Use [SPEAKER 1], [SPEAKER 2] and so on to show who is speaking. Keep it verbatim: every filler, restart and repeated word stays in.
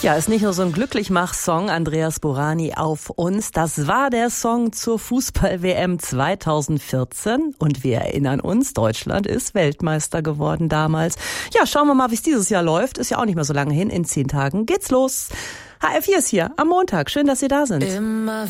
[SPEAKER 1] Ja, ist nicht nur so ein Glücklichmach-Song, Andreas Burani auf uns. Das war der Song zur Fußball-W M zweitausendvierzehn. Und wir erinnern uns, Deutschland ist Weltmeister geworden damals. Ja, schauen wir mal, wie es dieses Jahr läuft. Ist ja auch nicht mehr so lange hin. In zehn Tagen geht's los. H R vier ist hier am Montag. Schön, dass Sie da sind.
[SPEAKER 2] Immer